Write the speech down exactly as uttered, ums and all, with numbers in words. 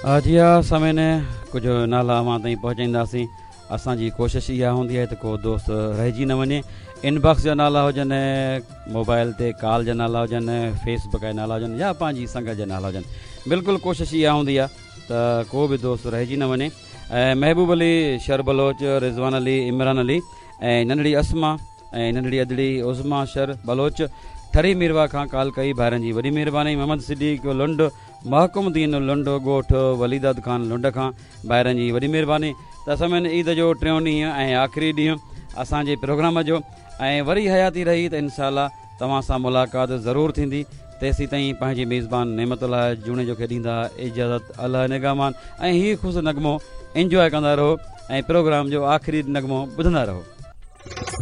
जी हाँ, समय ने कुछ नाला अवां ताईं पहुचाईंदासीं। असांजी कोशिश इहा हूंदी आहे त को दोस्त रहिजी न वञे। इनबॉक्स जा नाला हुजनि, मोबाइल ते कॉल जा नाला हुजनि, फेसबुक जा नाला हुजनि या पंहिंजी संगत जा नाला हुजनि। बिल्कुलु कोशिशि इहा हूंदी आहे त को बि दोस्त रहिजी न वञे। ऐं महबूब अली, शर बलोच, रिज़वान अली, इमरान अली ऐं नंढड़ी असमा ऐं नंढड़ी अदड़ी उज़मा शर बलोच ठरी मीरवा खां कॉल कई। ॿारनि जी वॾी महिरबानी। मोहम्मद सिद्दीक़ लुंड, महकुमदीन लुंड ॻोठ वलीदाद ख़ान लुंड खां ॿाहिरनि जी वॾी महिरबानी। त समय ईद जो टियों ॾींहुं ऐं आख़िरी ॾींहुं असांजे प्रोग्राम जो, ऐं वरी हयाती रही त इनशाला तव्हां सां मुलाक़ात ज़रूरु थींदी। तेसीं ताईं पंहिंजी मेज़बान नेमतुल्लाह जूणे जो खे ॾींदा इजाज़त, अल्लाह निगहमान। ऐं हीउ ख़ुशि नगमो इंजॉय कंदा रहो ऐं प्रोग्राम जो आख़िरी नगमो ॿुधंदा रहो।